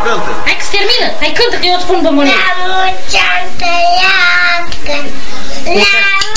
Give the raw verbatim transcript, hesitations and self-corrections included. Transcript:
cântă. Hai că se termină. Hai cântă că eu îți spun bombonie. La mulți ani trăiască. La